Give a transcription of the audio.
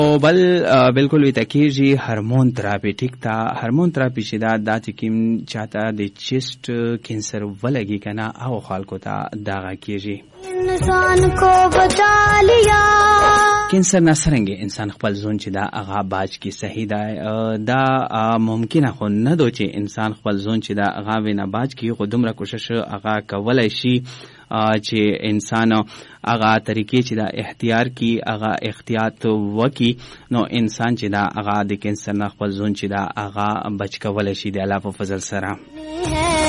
او بل بالکل وی تکیږي هورمون تراپی. ټیک تا هورمون تراپی چې دا چې کوم چاته د چیست کینسر ولګي کنه او خلکو ته داغه کیږي. انسان کو بچا لیا کینسر نسرنګي انسان خپل ځون چې دا هغه باج کی صحیح دا ممکنه خو نه دو چې انسان خپل ځون چې دا هغه وینه باج کی خو دومره کوشش هغه کولای شي چې انسان هغه طریقې چې دا اختیار کی هغه احتیاط وکي نو انسان چې دا هغه د کینسر نه خپل ځون چې دا هغه بچ کولای شي د الله په فضل سره.